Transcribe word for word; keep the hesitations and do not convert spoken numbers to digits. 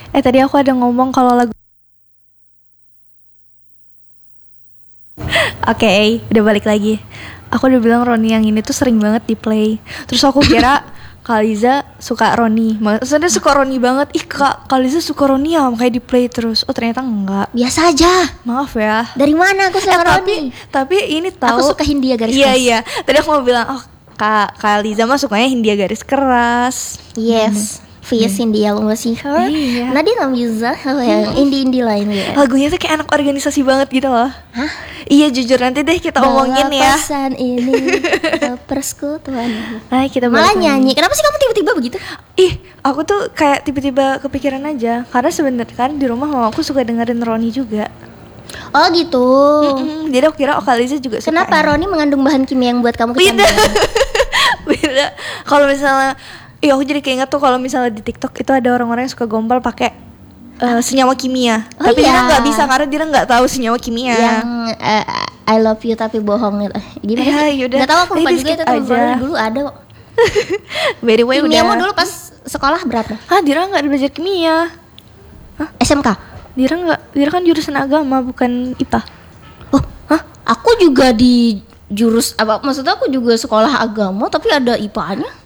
Eh tadi aku ada ngomong kalau lagu. Oke, okay, udah balik lagi. Aku udah bilang Roni yang ini tuh sering banget di play. Terus aku kira Kak Liza suka Roni. Maksudnya suka Roni banget. Ih Kak, Kak Liza suka Roni ya, makanya di play terus. Oh ternyata enggak. Biasa aja. Maaf ya. Dari mana aku suka eh, Roni? Tapi, tapi ini tahu. Aku suka Hindia garis iya, keras. Iya iya. Tadi aku mau bilang, oh Kak, Kak Liza mah sukanya Hindia garis keras. Yes. Hmm. Vs Hindia lo masih her. Iya. Nadia Namiza yang indie-indie lain ya. Lagunya tuh kayak anak organisasi banget gitu loh. Hah? Iya jujur nanti deh kita omongin ya. Pesan ini persekutuan. Nah, kita malah nyanyi. Kenapa sih kamu tiba-tiba begitu? Ih, aku tuh kayak tiba-tiba kepikiran aja. Karena sebenarnya kan di rumah mama aku suka dengerin Roni juga. Oh gitu. Mm-mm, jadi aku kira oh Kak Liza juga suka. Kenapa Roni mengandung bahan kimia yang buat kamu kecanduan? Beda. Beda. Kalau misalnya, iya aku jadi keinget tuh kalau misalnya di TikTok itu ada orang-orang yang suka gombal pakai uh, senyawa kimia. Oh, tapi iya. dia nggak bisa karena dia nggak tahu senyawa kimia. Yang uh, I love you tapi bohong gitu. Gimana ya, sih? Yaudah. Gak tahu aku lupa eh, juga itu aja. Dulu ada kok. By the way Kimiamu udah. dulu pas sekolah berapa? Hah, Dira nggak belajar kimia. Hah? S M K? Dira nggak, Dira kan jurusan agama bukan I P A. Oh, hah? Aku juga di jurus apa? Maksudnya aku juga sekolah agama tapi ada I P A-nya.